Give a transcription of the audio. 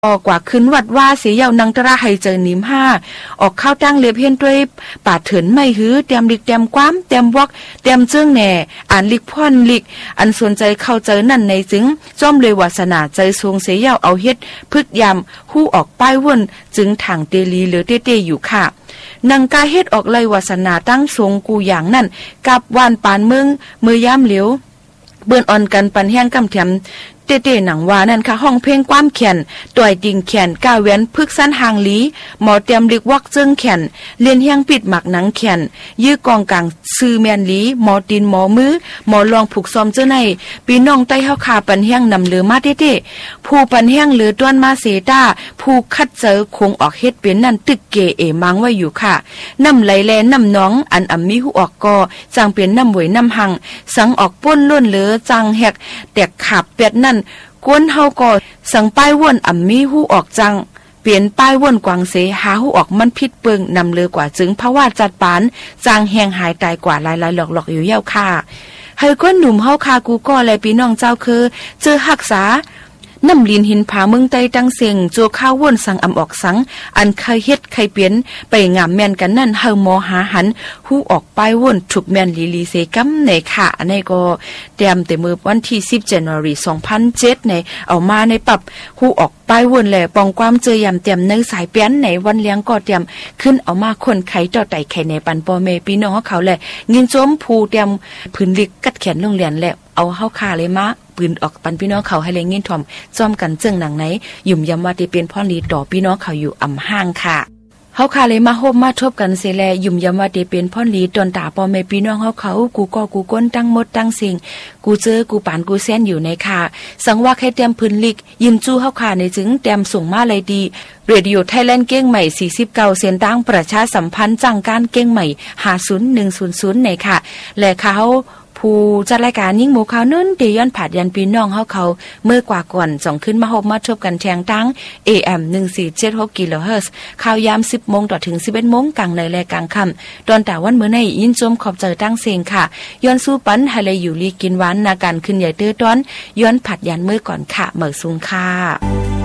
ออกกว่าขึ้นวัดว่าเสียยาวนังตระให้เจอนิมห้าออกเข้าตั้งเลียบเฮียนด้วยป่าเถินไม่หื้อเตรียมลิกเตรียมความเตรียมวอกเตรียมเจื้องแหน่อ่านลิกพ่อนลิกอันสนใจเข้าเจอนั่นในจึงจ้อมเลยวาสนาใจทรงเสียยาวเอาเฮ็ดพึกยำหู้ออกป้ายว่นจึงถังเตลีหรือเตอยู่ค่ะนังกาเฮ็ดออกเลยวาสนาตั้งทรงกูอย่างนั่นกับวานปานเมืองมือย่ำเหลียวเบิ่นอ่อนกันปันแห้งกำเทียมเต้ๆหนังว่านั่นค่ะห้องเพลงความแขนต่อยดิ่งแขนก้าวแหวนพึกสั้นหางหลีหมอเตรียมลิกวักเจิงแขนเลียนเฮียงปิดหมักหนังแขนยื้อกองกลางซื้อแมนหลีหมอตีนหมอมือหมอลองผูกซ้อมเจ้าในปีน้องใต้เฮาคาปันแห้งนำเลือมาเต้ๆผู้ปันแห้งเลือต้วนมาเสตาผู้คัดเจอคงออกเฮ็ดเป็นนั่นตึกเกเอมังไว้อยู่ค่ะน้ำไหลแลน้ำน้องอันอ่ำมีหูออกกอจังเป็นน้ำหวยน้ำหังสังออกป้นล้นเหลือจังแหกแตกขับเป็ดนั่นกวนเฮาก็สังป้ายว่นอ่ำมีหูออกจังเปลี่ยนป้ายว่นกวางเสหาหูออกมันพิษเปิงนำเลือกว่าจึงเพราะว่าจัดปานจางแหงหายตายกว่าหลายๆหลอกๆอยู่เย้าค่ะให้ก้นหนุ่มเฮาคากูก็และพี่น้องเจ้าคือเจอหักษาน้ำลินหินผาเมืองใต้ตั้งเสียงโจข้าวว่นสังอำออกสังอันใครเฮ็ดใครเปลี่ยนไปงามแม่นกันนั่นเฮาหมอหาหันหูออกป้ายว่นถูกแม่นลีเซกัมในค่ะในก็เตรียมแต่มือวันที่10 January 2007ในเอามาในปรับหูออกป้ายว่นแหละปองความเจอยำเตรียมในสายเปี้ยนในวันเลี้ยงก็เตรียมขึ้นเอามาคนไข่ต่อไต่ไข่ในปันปอเมพี่น้องเขาแหละเงินโจมผู้เตรียมพื้นลิกกัดแขนโรงเรียนแล้วเอาเฮาคาเลยมาปืนออกปันพี่น้องเขาให้เลยเงินถ่อมจ้อมกันเจิ้งหนังไหนยุ่มยำว่าที่เป็นพ่อลีต่อพี่น้องเขาอยู่อ่ำห้างค่ะเฮาคาเลยมาโฮมมาทบกันเสแลยุ่มยำว่าที่เป็นพ่อลีตอนตาปอแม่พี่น้องเฮาเขากูก็กูก้นตั้งหมดตั้งสิ่งกูเจอกูปานกูแซนอยู่ในค่ะสังว่าแค่เตรียมพื้นลิกยิมจู้เฮาคาในจึงเตรียมส่งมาเลยดีเรดิโอไทยแลนด์เก้งใหม่49เส้นตั้งประชาสัมพันธ์จังการเก้งใหม่50100ในค่ะและเขาผู้จัดรายการยิ่งหมูขาวนุ่นเตย้อนผาดยันพี่น้องเฮาเขาเมื่อกว่าก่อนส่งขึ้นมาฮบมาทบกันแทงตั้ง AM 1476 กิโลเฮิรตซ์ข่าวยาม 10 โมงต่อถึง 11 โมงกลางในและกลางค่ำตอนแต่วันมื้อในยินจมขอบเจอตั้งเสียงค่ะย้อนสู้ปันให้เลยอยู่ลีกินหวานนาการขึ้นใหญ่ตื้อต้อนย้อนผัดยันมื้อก่อนค่ะเหมือสูงค่ะ